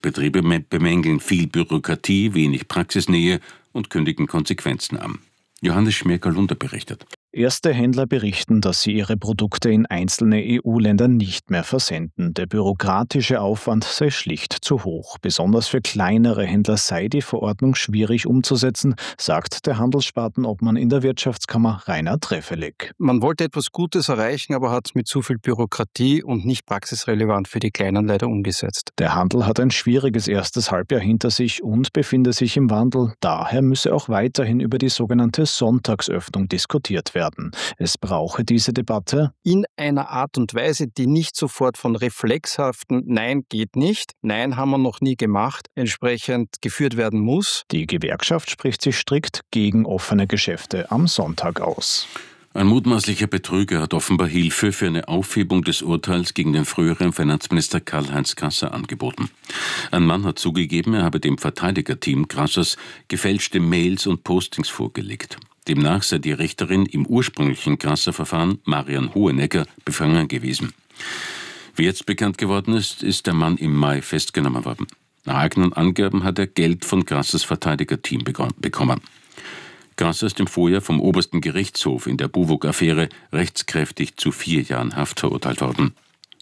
Betriebe bemängeln viel Bürokratie, wenig Praxisnähe und kündigen Konsequenzen an. Johannes Schmerker-Lunder berichtet. Erste Händler berichten, dass sie ihre Produkte in einzelne EU-Länder nicht mehr versenden. Der bürokratische Aufwand sei schlicht zu hoch. Besonders für kleinere Händler sei die Verordnung schwierig umzusetzen, sagt der Handelsspartenobmann in der Wirtschaftskammer Rainer Treffelig. Man wollte etwas Gutes erreichen, aber hat es mit zu viel Bürokratie und nicht praxisrelevant für die Kleinen leider umgesetzt. Der Handel hat ein schwieriges erstes Halbjahr hinter sich und befinde sich im Wandel. Daher müsse auch weiterhin über die sogenannte Sonntagsöffnung diskutiert werden. Es brauche diese Debatte in einer Art und Weise, die nicht sofort von reflexhaften Nein geht nicht, Nein haben wir noch nie gemacht, entsprechend geführt werden muss. Die Gewerkschaft spricht sich strikt gegen offene Geschäfte am Sonntag aus. Ein mutmaßlicher Betrüger hat offenbar Hilfe für eine Aufhebung des Urteils gegen den früheren Finanzminister Karl-Heinz Grasser angeboten. Ein Mann hat zugegeben, er habe dem Verteidigerteam Grassers gefälschte Mails und Postings vorgelegt. Demnach sei die Richterin im ursprünglichen Grasser-Verfahren, Marian Hohenegger, befangen gewesen. Wie jetzt bekannt geworden ist, ist der Mann im Mai festgenommen worden. Nach eigenen Angaben hat er Geld von Grassers Verteidigerteam bekommen. Grasser ist im Vorjahr vom obersten Gerichtshof in der Buwog-Affäre rechtskräftig zu 4 Jahren Haft verurteilt worden.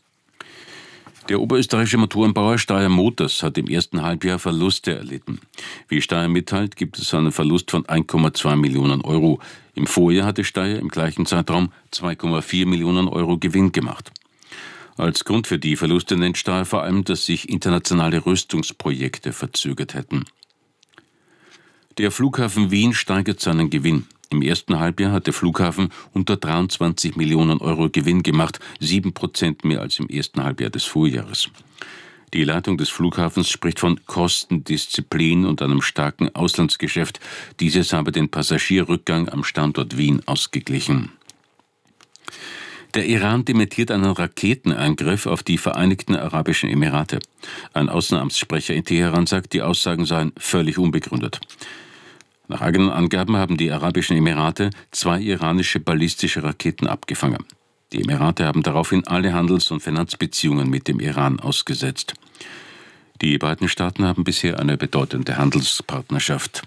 Der oberösterreichische Motorenbauer Steyr Motors hat im ersten Halbjahr Verluste erlitten. Wie Steyr mitteilt, gibt es einen Verlust von 1,2 Millionen Euro. Im Vorjahr hatte Steyr im gleichen Zeitraum 2,4 Millionen Euro Gewinn gemacht. Als Grund für die Verluste nennt Steyr vor allem, dass sich internationale Rüstungsprojekte verzögert hätten. Der Flughafen Wien steigert seinen Gewinn. Im ersten Halbjahr hat der Flughafen unter 23 Millionen Euro Gewinn gemacht, 7% mehr als im ersten Halbjahr des Vorjahres. Die Leitung des Flughafens spricht von Kostendisziplin und einem starken Auslandsgeschäft. Dieses habe den Passagierrückgang am Standort Wien ausgeglichen. Der Iran dementiert einen Raketenangriff auf die Vereinigten Arabischen Emirate. Ein Außenamtssprecher in Teheran sagt, die Aussagen seien völlig unbegründet. Nach eigenen Angaben haben die Arabischen Emirate 2 iranische ballistische Raketen abgefangen. Die Emirate haben daraufhin alle Handels- und Finanzbeziehungen mit dem Iran ausgesetzt. Die beiden Staaten haben bisher eine bedeutende Handelspartnerschaft.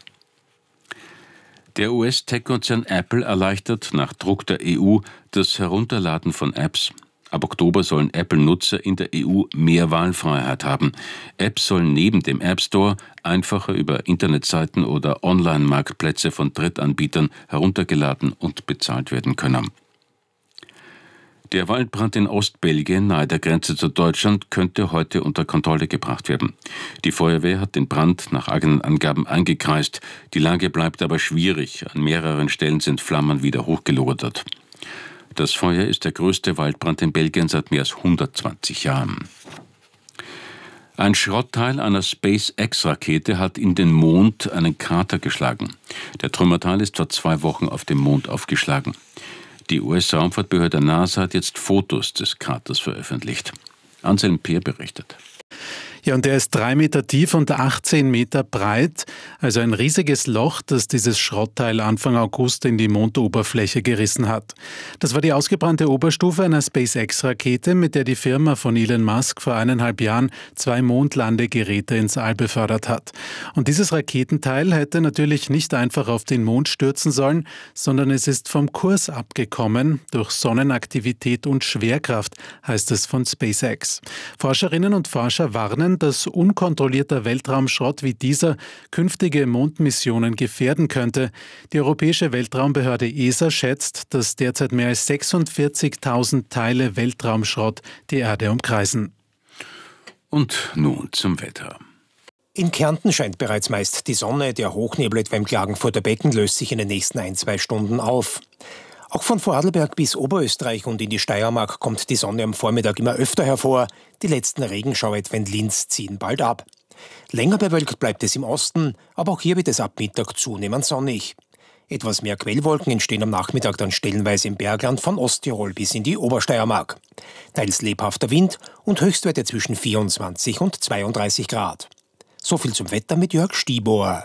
Der US-Tech-Konzern Apple erleichtert nach Druck der EU das Herunterladen von Apps. Ab Oktober sollen Apple-Nutzer in der EU mehr Wahlfreiheit haben. Apps sollen neben dem App Store einfacher über Internetseiten oder Online-Marktplätze von Drittanbietern heruntergeladen und bezahlt werden können. Der Waldbrand in Ostbelgien nahe der Grenze zu Deutschland könnte heute unter Kontrolle gebracht werden. Die Feuerwehr hat den Brand nach eigenen Angaben eingekreist. Die Lage bleibt aber schwierig. An mehreren Stellen sind Flammen wieder hochgelodert. Das Feuer ist der größte Waldbrand in Belgien seit mehr als 120 Jahren. Ein Schrottteil einer SpaceX-Rakete hat in den Mond einen Krater geschlagen. Der Trümmerteil ist vor 2 Wochen auf dem Mond aufgeschlagen. Die US-Raumfahrtbehörde NASA hat jetzt Fotos des Kraters veröffentlicht. Anselm Peer berichtet. Ja, und der ist 3 Meter tief und 18 Meter breit, also ein riesiges Loch, das dieses Schrottteil Anfang August in die Mondoberfläche gerissen hat. Das war die ausgebrannte Oberstufe einer SpaceX-Rakete, mit der die Firma von Elon Musk vor 1,5 Jahren 2 Mondlandegeräte ins All befördert hat. Und dieses Raketenteil hätte natürlich nicht einfach auf den Mond stürzen sollen, sondern es ist vom Kurs abgekommen durch Sonnenaktivität und Schwerkraft, heißt es von SpaceX. Forscherinnen und Forscher warnen, dass unkontrollierter Weltraumschrott wie dieser künftige Mondmissionen gefährden könnte. Die Europäische Weltraumbehörde ESA schätzt, dass derzeit mehr als 46.000 Teile Weltraumschrott die Erde umkreisen. Und nun zum Wetter. In Kärnten scheint bereits meist die Sonne. Der Hochnebel etwa im Klagenfurter Becken löst sich in den nächsten 1-2 Stunden auf. Auch von Vorarlberg bis Oberösterreich und in die Steiermark kommt die Sonne am Vormittag immer öfter hervor. Die letzten Regenschauer etwa in Linz ziehen bald ab. Länger bewölkt bleibt es im Osten, aber auch hier wird es ab Mittag zunehmend sonnig. Etwas mehr Quellwolken entstehen am Nachmittag dann stellenweise im Bergland von Osttirol bis in die Obersteiermark. Teils lebhafter Wind und Höchstwerte zwischen 24 und 32 Grad. So viel zum Wetter mit Jörg Stiebohr.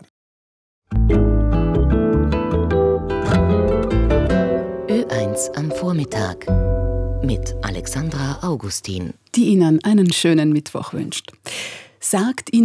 Ö1 am Vormittag mit Alexandra Augustin, die Ihnen einen schönen Mittwoch wünscht. Sagt Ihnen